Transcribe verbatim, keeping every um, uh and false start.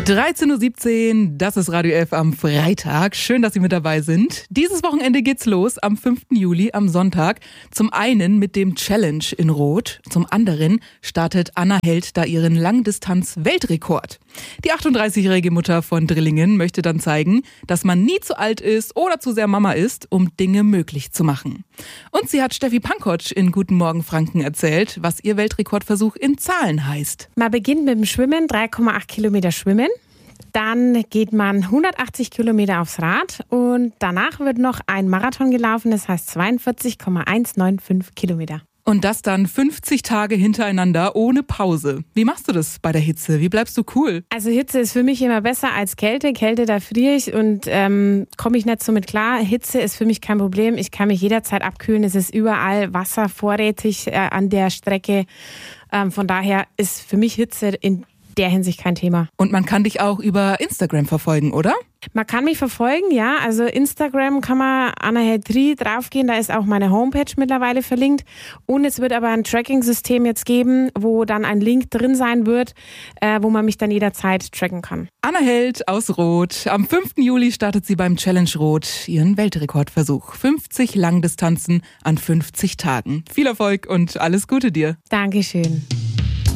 dreizehn Uhr siebzehn, das ist Radio elf am Freitag. Schön, dass Sie mit dabei sind. Dieses Wochenende geht's los, am fünften Juli, am Sonntag. Zum einen mit dem Challenge in Rot. Zum anderen startet Anna Held da ihren Langdistanz-Weltrekord. Die achtunddreißigjährige Mutter von Drillingen möchte dann zeigen, dass man nie zu alt ist oder zu sehr Mama ist, um Dinge möglich zu machen. Und sie hat Steffi Pankotsch in Guten Morgen Franken erzählt, was ihr Weltrekordversuch in Zahlen heißt. Man beginnt mit dem Schwimmen, drei Komma acht Kilometer schwimmen. Dann geht man hundertachtzig Kilometer aufs Rad und danach wird noch ein Marathon gelaufen, das heißt zweiundvierzig Komma hundertfünfundneunzig Kilometer. Und das dann fünfzig Tage hintereinander ohne Pause. Wie machst du das bei der Hitze? Wie bleibst du cool? Also Hitze ist für mich immer besser als Kälte. Kälte, da friere ich und ähm, komme ich nicht so mit klar. Hitze ist für mich kein Problem. Ich kann mich jederzeit abkühlen. Es ist überall Wasser vorrätig äh, an der Strecke. Ähm, von daher ist für mich Hitze in der Hinsicht kein Thema. Und man kann dich auch über Instagram verfolgen, oder? Man kann mich verfolgen, ja. Also Instagram kann man Anna Held draufgehen, da ist auch meine Homepage mittlerweile verlinkt. Und es wird aber ein Tracking-System jetzt geben, wo dann ein Link drin sein wird, äh, wo man mich dann jederzeit tracken kann. Anna Held aus Rot. Am fünften Juli startet sie beim Challenge Rot ihren Weltrekordversuch. fünfzig Langdistanzen an fünfzig Tagen. Viel Erfolg und alles Gute dir. Dankeschön.